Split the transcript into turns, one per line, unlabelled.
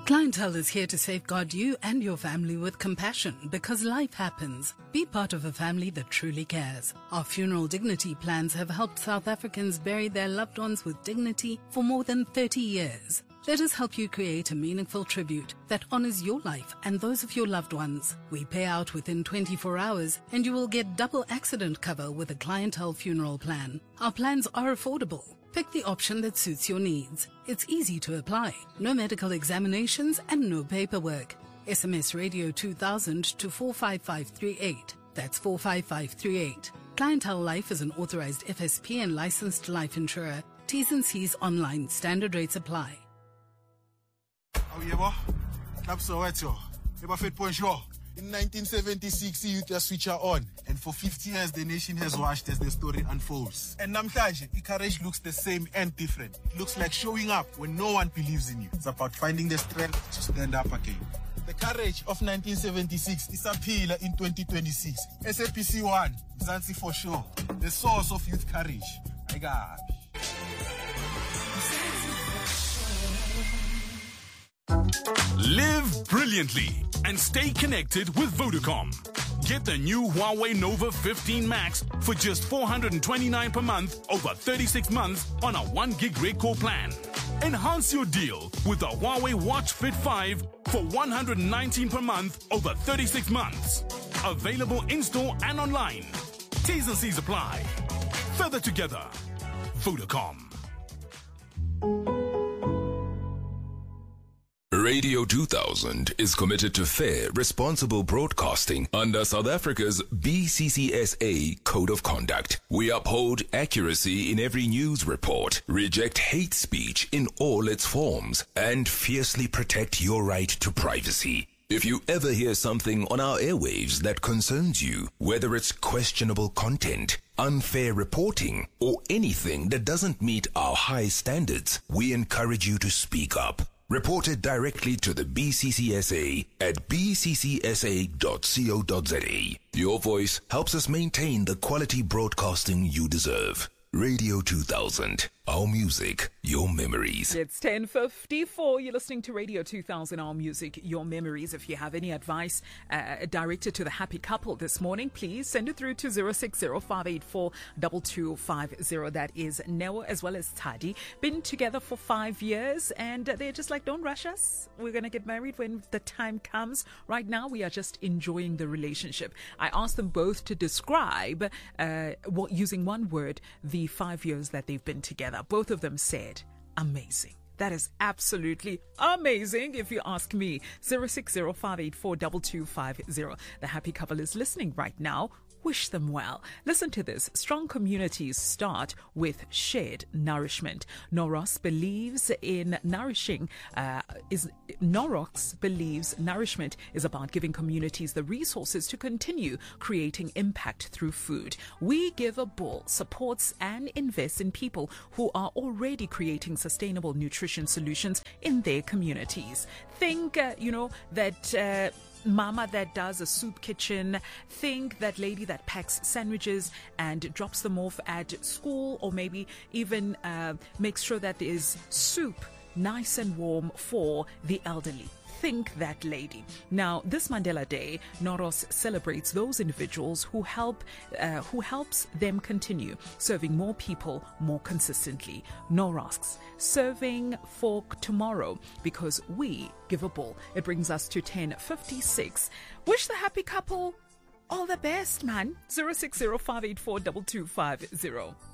Clientele is here to safeguard you and your family with compassion because life happens. Be part of a family that truly cares. Our funeral dignity plans have helped South Africans bury their loved ones with dignity for more than 30 years. Let us help you create a meaningful tribute that honors your life and those of your loved ones. We pay out within 24 hours and you will get double accident cover with a Clientele funeral plan. Our plans are affordable. Pick the option that suits your needs. It's easy to apply. No medical examinations and no paperwork. SMS Radio 2000 to 45538. That's 45538. Clientele Life is an authorized FSP and licensed life insurer. T's and C's online. Standard rates apply.
Oh, yeah, Club Soweto. Fit point sure. In 1976, youth just switch on. And for 50 years, the nation has watched as the story unfolds. And namhlanje, courage looks the same and different. It looks like showing up when no one believes in you. It's about finding the strength to stand up again. The courage of 1976 is appealing in 2026. SAPC 1, Mzansi for sure. The source of youth courage. I got.
Live brilliantly and stay connected with Vodacom. Get the new Huawei Nova 15 Max for just $429 per month over 36 months on a 1 gig rate core plan. Enhance your deal with the Huawei Watch Fit 5 for $119 per month over 36 months. Available in-store and online. T's and C's apply. Further together. Vodacom.
Radio 2000 is committed to fair, responsible broadcasting under South Africa's BCCSA Code of Conduct. We uphold accuracy in every news report, reject hate speech in all its forms, and fiercely protect your right to privacy. If you ever hear something on our airwaves that concerns you, whether it's questionable content, unfair reporting, or anything that doesn't meet our high standards, we encourage you to speak up. Report it directly to the BCCSA at bccsa.co.za. Your voice helps us maintain the quality broadcasting you deserve. Radio 2000, our music, your memories.
It's 10:54. You're listening to Radio 2000, our music, your memories. If you have any advice directed to the happy couple this morning, please send it through to 060-584-2250. That is Neo as well as Tadi. Been together for 5 years and they're just like, don't rush us. We're going to get married when the time comes. Right now, we are just enjoying the relationship. I asked them both to describe, using one word, the 5 years that they've been together. Both of them said, amazing. That is absolutely amazing, if you ask me. 060-584-2250. The happy couple is listening right now. Wish them well. Listen to this. Strong communities start with shared nourishment. Norox believes nourishment is about giving communities the resources to continue creating impact through food. We Give a Bull supports and invests in people who are already creating sustainable nutrition solutions in their communities. Think, that mama that does a soup kitchen. Think that lady that packs sandwiches and drops them off at school, or maybe even makes sure that there is soup nice and warm for the elderly. Think that lady. Now, this Mandela Day, Noros celebrates those individuals who helps them continue serving more people more consistently. Noros, serving for tomorrow, because we give a bull. It brings us to 10:56. Wish the happy couple all the best, man. 060-584-2250.